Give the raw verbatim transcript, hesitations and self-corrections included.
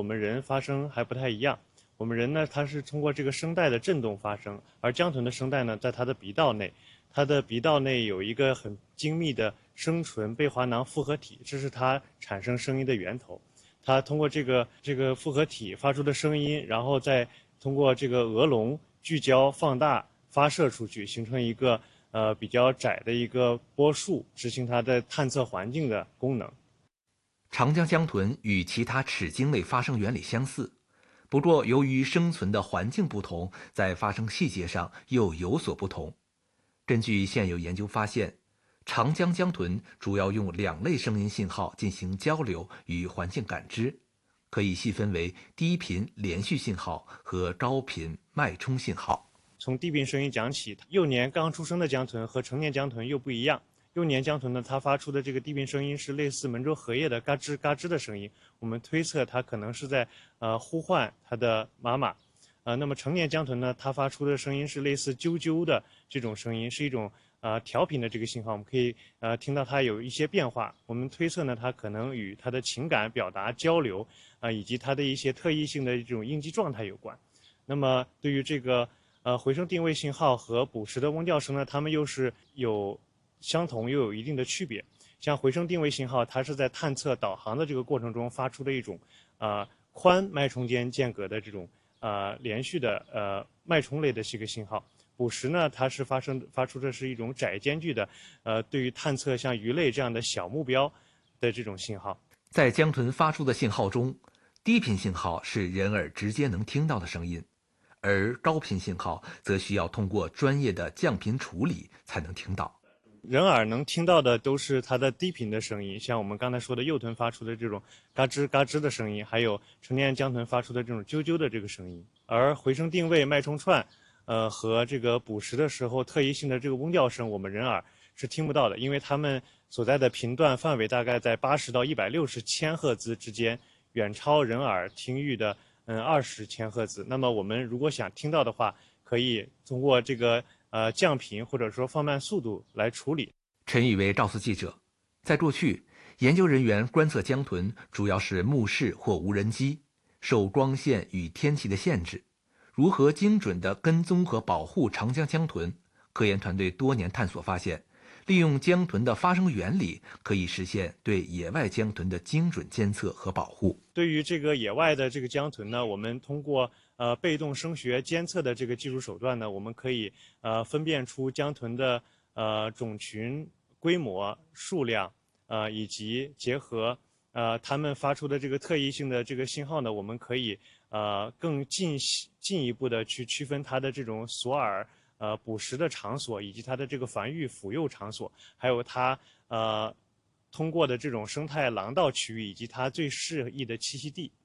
我们人发声还不太一样。我们人呢，它是通过这个声带的振动发声，而江豚的声带呢，在它的鼻道内，它的鼻道内有一个很精密的声唇贝华囊复合体，这是它产生声音的源头。它通过这个这个复合体发出的声音，然后再通过这个鹅笼聚焦、放大、发射出去，形成一个呃比较窄的一个波束，执行它的探测环境的功能。 长江江豚与其他齿鲸类发声原理相似。不过，由于生存的环境不同，在发声细节上又有所不同。根据现有研究发现，长江江豚主要用两类声音信号进行交流与环境感知，可以细分为低频连续信号和高频脉冲信号。 从低频声音讲起，幼年刚出生的江豚和成年江豚又不一样。幼年江豚呢，它发出的这个低频声音是类似门州荷叶的嘎吱嘎吱的声音，我们推测它可能是在呃呼唤它的妈妈。呃，那么成年江豚呢，它发出的声音是类似啾啾的这种声音，是一种呃调频的这个信号，我们可以呃听到它有一些变化。我们推测呢，它可能与它的情感表达交流啊、呃，以及它的一些特异性的这种应激状态有关。那么对于这个呃回声定位信号和捕食的嗡叫声呢，它们又是有相同又有一定的区别。像回声定位信号，它是在探测导航的这个过程中发出的一种呃宽脉冲间间隔的这种呃连续的呃脉冲类的这个信号。捕食呢，它是发生发出的是一种窄间距的呃对于探测像鱼类这样的小目标的这种信号。 在江豚发出的信号中，低频信号是人耳直接能听到的声音，而高频信号则需要通过专业的降频处理才能听到。 人耳能听到的都是它的低频的声音，像我们刚才说的幼豚发出的这种嘎吱嘎吱的声音，还有成年江豚发出的这种啾啾的这个声音。而回声定位、脉冲串，呃和这个捕食的时候特异性的这个嗡叫声，我们人耳是听不到的，因为它们所在的频段范围大概在八十到一百六十千赫兹之间，远超人耳听域的嗯二十千赫兹。那么我们如果想听到的话，可以通过这个呃降频或者说放慢速度来处理。 陈宇为告诉记者，在过去，研究人员观测江豚主要是目视或无人机，受光线与天气的限制。如何精准地跟踪和保护长江江豚，科研团队多年探索发现，利用江豚的发声原理，可以实现对野外江豚的精准监测和保护。 对于这个野外的这个江豚呢，我们通过呃被动声学监测的这个技术手段呢，我们可以呃分辨出江豚的呃种群规模、数量，呃以及结合呃它们发出的这个特异性的这个信号呢，我们可以呃更进进一步的去区分它的这种索饵呃捕食的场所，以及它的这个繁育抚幼场所，还有它呃通过的这种生态廊道区域，以及它最适宜的栖息地。